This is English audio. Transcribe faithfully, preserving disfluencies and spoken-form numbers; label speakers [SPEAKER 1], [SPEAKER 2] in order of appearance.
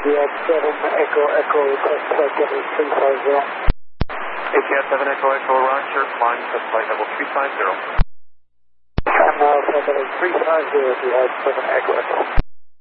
[SPEAKER 1] Etihad seven Echo Echo, request flight level three five zero.
[SPEAKER 2] Etihad seven Echo Echo, roger, flying test flight level three five zero.
[SPEAKER 1] I'm now flight level three five zero, Etihad seven Echo Echo.